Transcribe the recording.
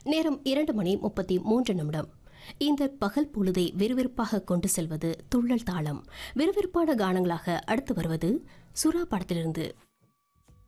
நேரம் 2:33. இந்த பகல் பொழுதை விறுவிறுப்பாக கொண்டு செல்வது துள்ளல் தாளம். விறுவிறுப்பான கானங்களாக அடுத்து வருவது சுறா படத்திலிருந்து.